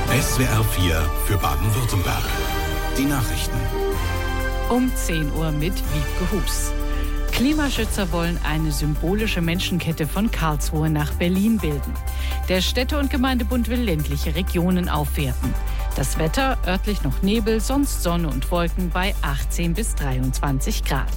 SWR 4 für Baden-Württemberg. Die Nachrichten. Um 10 Uhr mit Wiebke Hus. Klimaschützer wollen eine symbolische Menschenkette von Karlsruhe nach Berlin bilden. Der Städte- und Gemeindebund will ländliche Regionen aufwerten. Das Wetter, örtlich noch Nebel, sonst Sonne und Wolken bei 18 bis 23 Grad.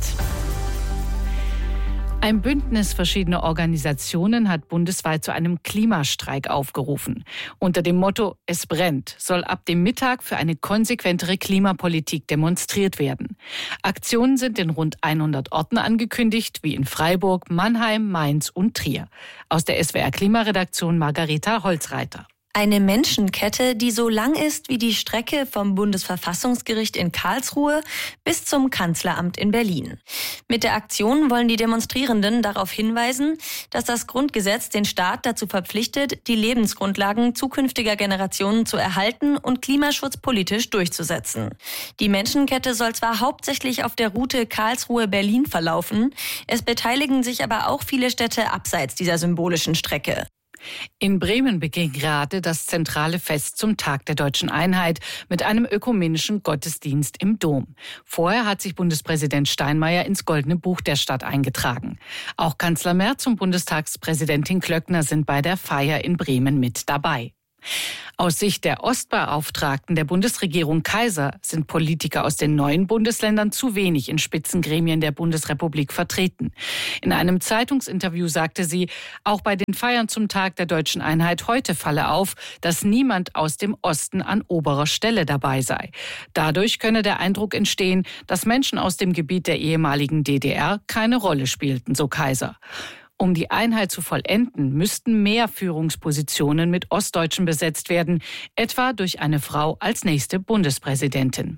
Ein Bündnis verschiedener Organisationen hat bundesweit zu einem Klimastreik aufgerufen. Unter dem Motto "Es brennt" soll ab dem Mittag für eine konsequentere Klimapolitik demonstriert werden. Aktionen sind in rund 100 Orten angekündigt, wie in Freiburg, Mannheim, Mainz und Trier. Aus der SWR-Klimaredaktion Margareta Holzreiter. Eine Menschenkette, die so lang ist wie die Strecke vom Bundesverfassungsgericht in Karlsruhe bis zum Kanzleramt in Berlin. Mit der Aktion wollen die Demonstrierenden darauf hinweisen, dass das Grundgesetz den Staat dazu verpflichtet, die Lebensgrundlagen zukünftiger Generationen zu erhalten und Klimaschutz politisch durchzusetzen. Die Menschenkette soll zwar hauptsächlich auf der Route Karlsruhe-Berlin verlaufen, es beteiligen sich aber auch viele Städte abseits dieser symbolischen Strecke. In Bremen beginnt gerade das zentrale Fest zum Tag der Deutschen Einheit mit einem ökumenischen Gottesdienst im Dom. Vorher hat sich Bundespräsident Steinmeier ins Goldene Buch der Stadt eingetragen. Auch Kanzler Merz und Bundestagspräsidentin Klöckner sind bei der Feier in Bremen mit dabei. Aus Sicht der Ostbeauftragten der Bundesregierung Kaiser sind Politiker aus den neuen Bundesländern zu wenig in Spitzengremien der Bundesrepublik vertreten. In einem Zeitungsinterview sagte sie, auch bei den Feiern zum Tag der Deutschen Einheit heute falle auf, dass niemand aus dem Osten an oberer Stelle dabei sei. Dadurch könne der Eindruck entstehen, dass Menschen aus dem Gebiet der ehemaligen DDR keine Rolle spielten, so Kaiser. Um die Einheit zu vollenden, müssten mehr Führungspositionen mit Ostdeutschen besetzt werden, etwa durch eine Frau als nächste Bundespräsidentin.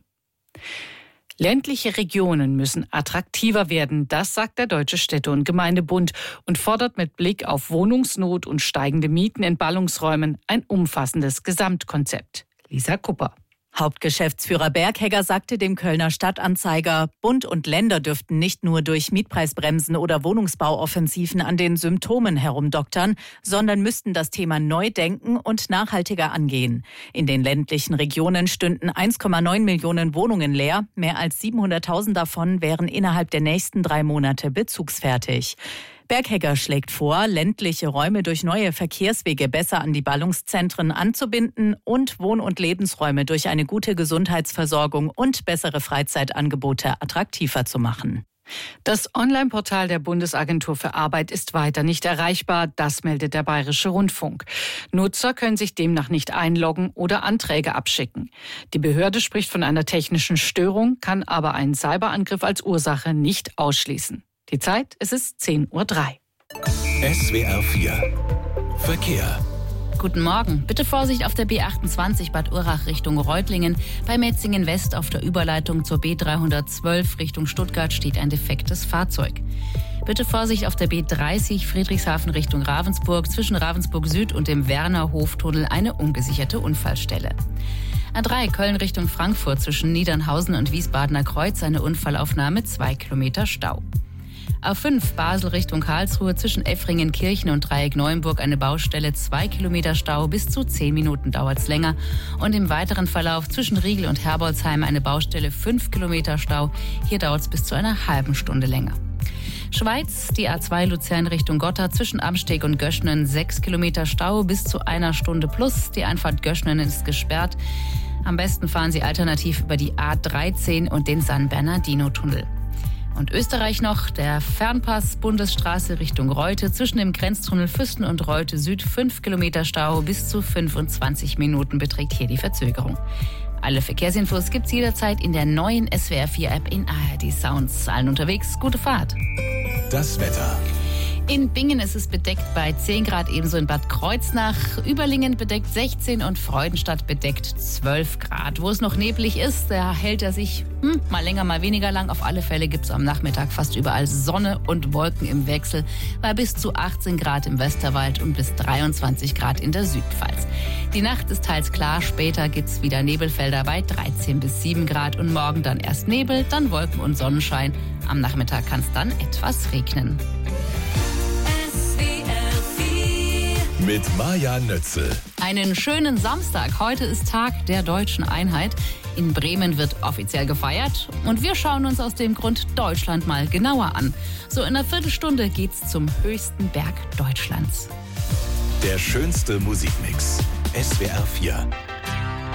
Ländliche Regionen müssen attraktiver werden, das sagt der Deutsche Städte- und Gemeindebund und fordert mit Blick auf Wohnungsnot und steigende Mieten in Ballungsräumen ein umfassendes Gesamtkonzept. Lisa Kupper. Hauptgeschäftsführer Berghegger sagte dem Kölner Stadtanzeiger, Bund und Länder dürften nicht nur durch Mietpreisbremsen oder Wohnungsbauoffensiven an den Symptomen herumdoktern, sondern müssten das Thema neu denken und nachhaltiger angehen. In den ländlichen Regionen stünden 1,9 Millionen Wohnungen leer. Mehr als 700.000 davon wären innerhalb der nächsten 3 Monate bezugsfertig. Berghegger schlägt vor, ländliche Räume durch neue Verkehrswege besser an die Ballungszentren anzubinden und Wohn- und Lebensräume durch eine gute Gesundheitsversorgung und bessere Freizeitangebote attraktiver zu machen. Das Online-Portal der Bundesagentur für Arbeit ist weiter nicht erreichbar, das meldet der Bayerische Rundfunk. Nutzer können sich demnach nicht einloggen oder Anträge abschicken. Die Behörde spricht von einer technischen Störung, kann aber einen Cyberangriff als Ursache nicht ausschließen. Die Zeit, es ist 10:03 Uhr. SWR 4 Verkehr. Guten Morgen. Bitte Vorsicht auf der B28 Bad Urach Richtung Reutlingen. Bei Metzingen West auf der Überleitung zur B312 Richtung Stuttgart steht ein defektes Fahrzeug. Bitte Vorsicht auf der B30 Friedrichshafen Richtung Ravensburg. Zwischen Ravensburg Süd und dem Werner-Hoftunnel eine ungesicherte Unfallstelle. A3 Köln Richtung Frankfurt zwischen Niedernhausen und Wiesbadener Kreuz eine Unfallaufnahme, 2 Kilometer Stau. A5 Basel Richtung Karlsruhe zwischen Effringen-Kirchen und Dreieck-Neuenburg eine Baustelle, 2 Kilometer Stau, bis zu 10 Minuten dauert's länger. Und im weiteren Verlauf zwischen Riegel und Herbolzheim eine Baustelle, 5 Kilometer Stau, hier dauert's bis zu einer halben Stunde länger. Schweiz, die A2 Luzern Richtung Gotthard zwischen Amsteg und Göschnen, 6 Kilometer Stau, bis zu einer Stunde plus. Die Einfahrt Göschnen ist gesperrt. Am besten fahren Sie alternativ über die A13 und den San Bernardino-Tunnel. Und Österreich noch, der Fernpass Bundesstraße Richtung Reute zwischen dem Grenztunnel Füssen und Reute Süd, 5 Kilometer Stau, bis zu 25 Minuten beträgt hier die Verzögerung. Alle Verkehrsinfos gibt's jederzeit in der neuen SWR 4 App in ARD Sounds. Allen unterwegs, gute Fahrt. Das Wetter. In Bingen ist es bedeckt bei 10 Grad, ebenso in Bad Kreuznach. Überlingen bedeckt 16 und Freudenstadt bedeckt 12 Grad. Wo es noch neblig ist, da hält er sich mal länger, mal weniger lang. Auf alle Fälle gibt es am Nachmittag fast überall Sonne und Wolken im Wechsel bei bis zu 18 Grad im Westerwald und bis 23 Grad in der Südpfalz. Die Nacht ist teils klar, später gibt es wieder Nebelfelder bei 13 bis 7 Grad und morgen dann erst Nebel, dann Wolken und Sonnenschein. Am Nachmittag kann es dann etwas regnen. Mit Maja Nötzel. Einen schönen Samstag. Heute ist Tag der Deutschen Einheit. In Bremen wird offiziell gefeiert und wir schauen uns aus dem Grund Deutschland mal genauer an. So in einer Viertelstunde geht's zum höchsten Berg Deutschlands. Der schönste Musikmix. SWR 4.